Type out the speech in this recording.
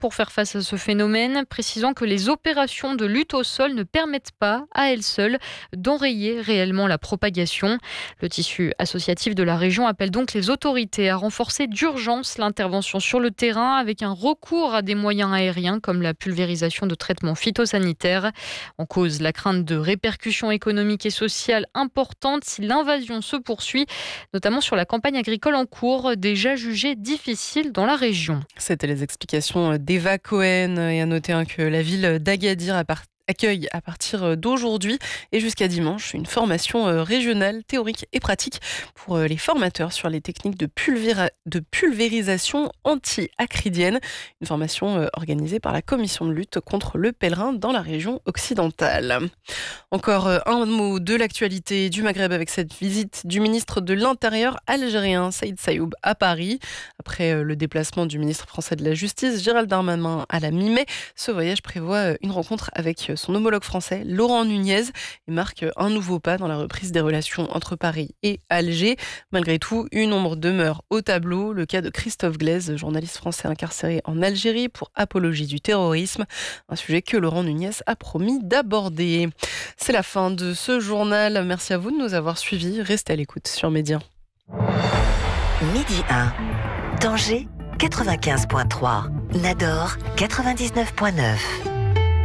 pour faire face à ce phénomène, précisant que les opérations de lutte au sol ne permettent pas, à elles seules, d'enrayer réellement la propagation. Le tissu associatif de la région appelle donc les autorités à renforcer d'urgence l'intervention sur le terrain avec un recours à des moyens aériens comme la pulvérisation de traitements phytosanitaires. En cause, la crainte de répercussions économiques et sociales importantes si l'invasion se poursuit, notamment sur la campagne agricole en cours, déjà jugée difficile dans la région. C'était les explications d'Eva Cohen. Et à noter que la ville d'Agadir accueille à partir d'aujourd'hui et jusqu'à dimanche une formation régionale théorique et pratique pour les formateurs sur les techniques de pulvérisation anti-acridienne. Une formation organisée par la commission de lutte contre le pèlerin dans la région occidentale. Encore un mot de l'actualité du Maghreb avec cette visite du ministre de l'Intérieur algérien Saïd Sayoub à Paris. Après le déplacement du ministre français de la Justice Gérald Darmanin à la mi-mai, ce voyage prévoit une rencontre avec son homologue français Laurent Nunez et marque un nouveau pas dans la reprise des relations entre Paris et Alger. Malgré tout, une ombre demeure au tableau, le cas de Christophe Glaise, journaliste français incarcéré en Algérie pour apologie du terrorisme, un sujet que Laurent Nunez a promis d'aborder. C'est la fin de ce journal. Merci à vous de nous avoir suivis. Restez à l'écoute sur Média. Midi 1, Tanger 95.3, Nador 99.9.